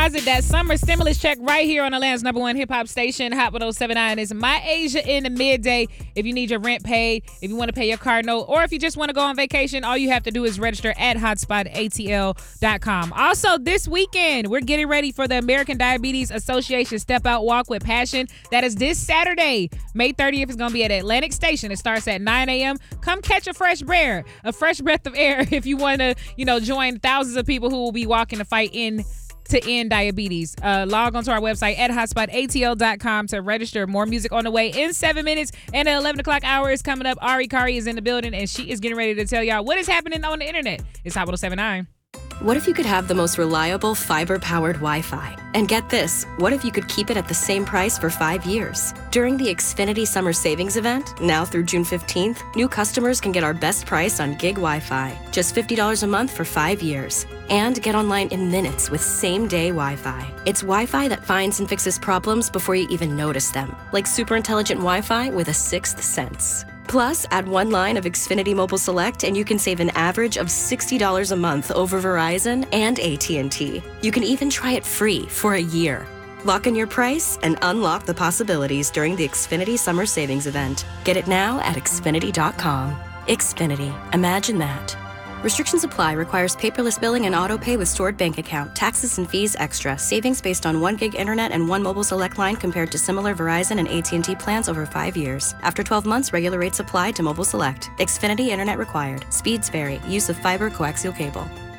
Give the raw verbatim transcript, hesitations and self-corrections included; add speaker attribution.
Speaker 1: deposit that summer stimulus check right here on the land's number one hip-hop station, Hot one oh seven point nine. It's My Asia in the midday. If you need your rent paid, if you want to pay your car note, or if you just want to go on vacation, all you have to do is register at hotspot a t l dot com. Also, this weekend, we're getting ready for the American Diabetes Association Step Out Walk with Passion. That is this Saturday, May thirtieth. It's going to be at Atlantic Station. It starts at nine a.m. Come catch a fresh breath, a fresh breath of air if you want to, you know, join thousands of people who will be walking the fight in to end diabetes. Uh, log on to our website at hotspot a t l dot com to register. More music on the way in seven minutes. And the eleven o'clock hour is coming up. Ari Kari is in the building, and she is getting ready to tell y'all what is happening on the internet. It's Hot one oh seven point nine.
Speaker 2: What if you could have the most reliable fiber-powered Wi-Fi? And get this, what if you could keep it at the same price for five years? During the Xfinity Summer Savings Event, now through June fifteenth, new customers can get our best price on gig Wi-Fi, just fifty dollars a month for five years. And get online in minutes with same-day Wi-Fi. It's Wi-Fi that finds and fixes problems before you even notice them, like super intelligent Wi-Fi with a sixth sense. Plus, add one line of Xfinity Mobile Select and you can save an average of sixty dollars a month over Verizon and A T and T. You can even try it free for a year. Lock in your price and unlock the possibilities during the Xfinity Summer Savings Event. Get it now at xfinity dot com. Xfinity. Imagine that. Restrictions apply. Requires paperless billing and auto pay with stored bank account. Taxes and fees extra. Savings based on one gig internet and one mobile select line compared to similar Verizon and A T and T plans over five years. After twelve months, regular rates apply to mobile select. Xfinity internet required. Speeds vary. Use of fiber coaxial cable.